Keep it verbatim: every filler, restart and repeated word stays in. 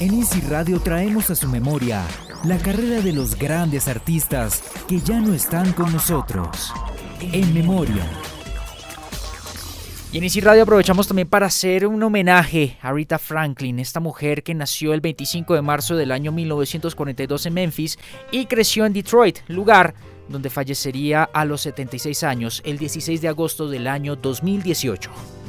En Easy Radio traemos a su memoria la carrera de los grandes artistas que ya no están con nosotros. En memoria. Y en Easy Radio aprovechamos también para hacer un homenaje a Aretha Franklin, esta mujer que nació el veinticinco de marzo del año mil novecientos cuarenta y dos en Memphis y creció en Detroit, lugar donde fallecería a los setenta y seis años el dieciséis de agosto del año dos mil dieciocho.